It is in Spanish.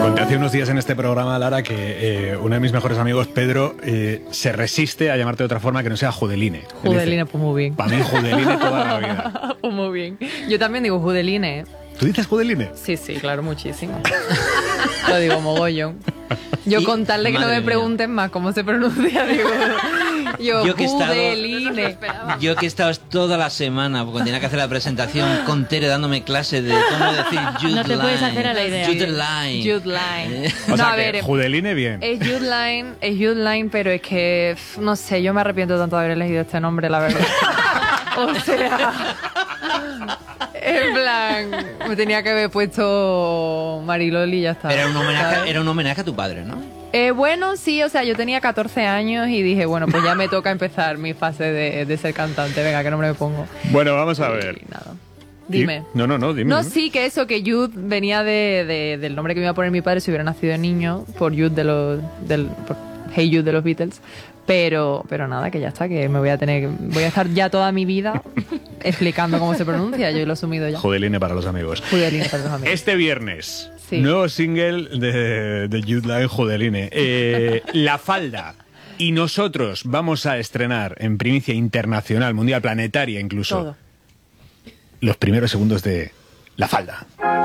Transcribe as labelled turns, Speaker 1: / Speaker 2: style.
Speaker 1: Conté hace unos días en este programa, Lara, que uno de mis mejores amigos, Pedro, se resiste a llamarte de otra forma que no sea Judeline.
Speaker 2: Judeline, pues muy bien.
Speaker 1: Para mí, Judeline toda la vida.
Speaker 2: Pues muy bien. Yo también digo Judeline, ¿eh?
Speaker 1: ¿Tú dices Judeline?
Speaker 2: Sí, sí, claro, muchísimo. Lo digo mogollón. Yo con tal de que no me pregunten más cómo se pronuncia, digo... Yo que Judeline.
Speaker 3: Yo que he estado toda la semana, porque tenía que hacer la presentación con Tere dándome clase de cómo decir Jude
Speaker 4: No te
Speaker 3: Line.
Speaker 4: puedes hacer a la idea.
Speaker 3: Jude Line.
Speaker 2: Jude Line.
Speaker 1: O sea,
Speaker 2: a
Speaker 1: que
Speaker 2: ver,
Speaker 1: Judeline bien.
Speaker 2: es Jude Line, pero es que, no sé, yo me arrepiento tanto de haber elegido este nombre, la verdad. O sea... En plan, me tenía que haber puesto Mariloli y ya está.
Speaker 3: Era un homenaje a tu padre, ¿no?
Speaker 2: Bueno, sí, o sea, yo tenía 14 años y dije, bueno, pues ya me toca empezar mi fase de ser cantante. Venga, ¿qué nombre me pongo?
Speaker 1: Bueno, vamos a ver.
Speaker 2: Y nada. Dime.
Speaker 1: No, dime.
Speaker 2: No, sí, que eso, que Jude venía del nombre que me iba a poner mi padre si hubiera nacido de niño, por Jude por Hey Jude de los Beatles. Pero nada, que ya está, que voy a estar ya toda mi vida explicando cómo se pronuncia. Yo lo he asumido ya.
Speaker 1: Judeline para los amigos.
Speaker 2: Judeline para los amigos.
Speaker 1: Este viernes,
Speaker 2: sí.
Speaker 1: Nuevo single de Jude Line, Judeline. La Falda. Y nosotros vamos a estrenar en primicia internacional, mundial, planetaria incluso,
Speaker 2: Todo.
Speaker 1: los primeros segundos de La Falda.